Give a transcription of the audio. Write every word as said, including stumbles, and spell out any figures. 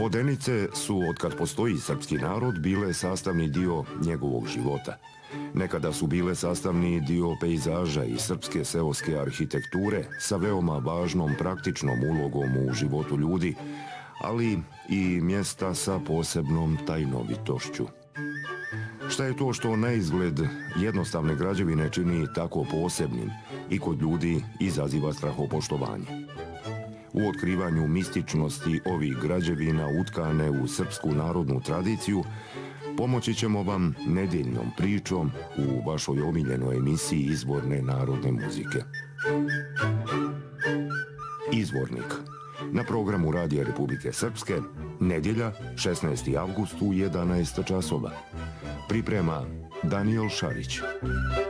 Vodenice su, otkad postoji srpski narod, bile sastavni dio njegovog života. Nekada su bile sastavni dio pejzaža i srpske seoske arhitekture sa veoma važnom praktičnom ulogom u životu ljudi, ali i mjesta sa posebnom tajnovitošću. Šta je to što na izgled jednostavne građevine čini tako posebnim i kod ljudi izaziva strahopoštovanje? U otkrivanju mističnosti ovih građevina utkane u srpsku narodnu tradiciju pomoći ćemo vam nedjeljnom pričom u vašoj omiljenoj emisiji Izvorne narodne muzike. Izvornik. Na programu Radija Republike Srpske, nedjelja, šesnaesti avgust u jedanaest časova. Priprema Danijel Šarić.